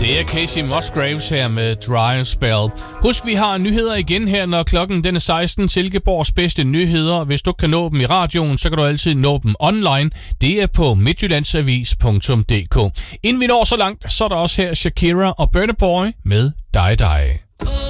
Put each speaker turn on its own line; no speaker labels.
Det er Casey Musgraves her med Dry Spell. Husk, vi har nyheder igen her, når klokken den er 16. Silkeborgs bedste nyheder. Hvis du kan nå dem i radioen, så kan du altid nå dem online. Det er på midtjyllandsavis.dk. Inden vi når så langt, så er der også her Shakira og Burna Boy med Die Die.